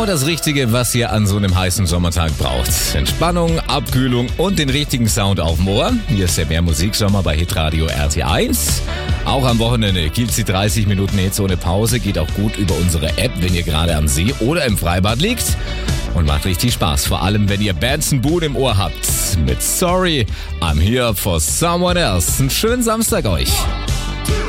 Genau das Richtige, was ihr an so einem heißen Sommertag braucht. Entspannung, Abkühlung und den richtigen Sound auf dem Ohr. Hier ist der Mehrmusiksommer bei Hitradio RT1. Auch am Wochenende gibt's die 30 Minuten Hits ohne Pause. Geht auch gut über unsere App, wenn ihr gerade am See oder im Freibad liegt. Und macht richtig Spaß, vor allem wenn ihr Benson Boone im Ohr habt. Mit Sorry, I'm here for someone else. Einen schönen Samstag euch.